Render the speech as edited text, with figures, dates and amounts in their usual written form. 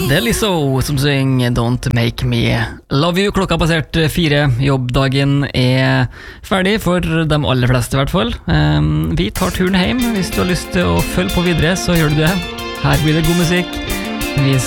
Det Lizzo som synger Don't Make Me Love You. Klokka passert 4. Jobbdagen ferdig for de aller fleste I hvert fall. Vi tar turen hjem. Hvis du har lyst til å følge på videre, så gjør du det. Her blir det god musikk. Vi